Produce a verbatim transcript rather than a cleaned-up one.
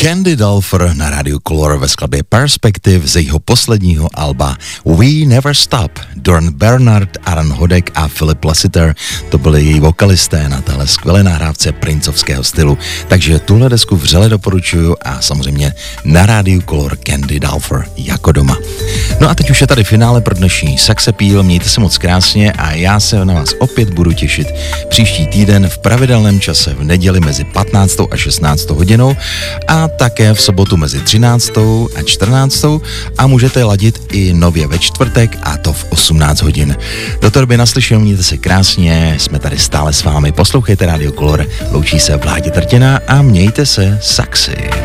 Candy Dulfer na rádiu Color ve skladbě Perspective z jejího posledního alba We Never Stop. Dorn Bernard, Aaron Hodek a Philip Lassiter, to byli její vokalisté na téhle skvělé nahrávce princovského stylu. Takže tuhle desku vřele doporučuju a samozřejmě na rádiu Color Candy Dulfer jako doma. No a teď už je tady finále pro dnešní Sex Appeal, mějte se moc krásně a já se na vás opět budu těšit příští týden v pravidelném čase v neděli mezi patnáctou a šestnáctou hodinou a také v sobotu mezi třináctou a čtrnáctou a můžete ladit i nově ve čtvrtek a to v osmnáct hodin. Do té doby naslyšenou, mějte se krásně, jsme tady stále s vámi, poslouchejte Radio Color, loučí se Vládě Trtěna a mějte se sexy.